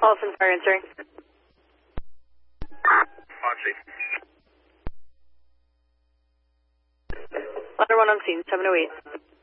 Elephant Fire answering. Foxy. Ladder 1 on scene, 708.